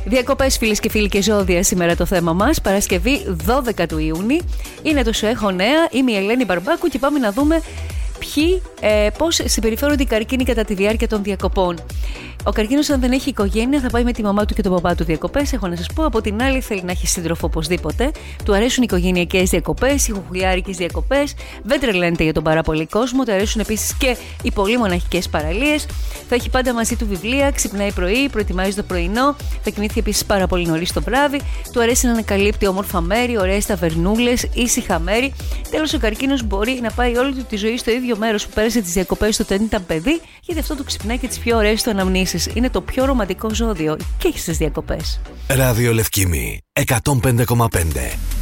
Διακοπές, φίλες και φίλοι, και ζώδια σήμερα το θέμα μας. Παρασκευή 12 του Ιούνιου. Είναι το Σου Έχω Νέα. Είμαι η Ελένη Μπαρμπάκου και πάμε να δούμε πώς συμπεριφέρονται οι καρκίνοι κατά τη διάρκεια των διακοπών. Ο καρκίνος, αν δεν έχει οικογένεια, θα πάει με τη μαμά του και τον παπά του διακοπές. Έχω να σας πω. Από την άλλη, θέλει να έχει σύντροφο οπωσδήποτε. Του αρέσουν οι οικογενειακές διακοπές, οι χουχουλιάρικες διακοπές. Δεν τρελαίνεται για τον πάρα πολύ κόσμο. Του αρέσουν επίσης και οι πολύ μοναχικές παραλίες. Θα έχει πάντα μαζί του βιβλία, ξυπνάει πρωί, προετοιμάζει το πρωινό. Θα κοιμηθεί επίσης πάρα πολύ νωρίς το βράδυ. Του αρέσει να ανακαλύπτει όμορφα μέρη, ωραίες ταβερνούλες, ήσυχα μέρη. Τέλος, ο καρκίνος μπορεί να πάει όλη του τη ζωή στο ίδιο μέρος που πέρασε τις διακοπές όταν ήταν παιδί, γιατί αυτό του ξυπνάει και τις πιο ωραίες του αναμνήσεις. Είναι το πιο ρομαντικό ζώδιο και έχει στις διακοπές. Ράδιο Λευκήμη 105,5.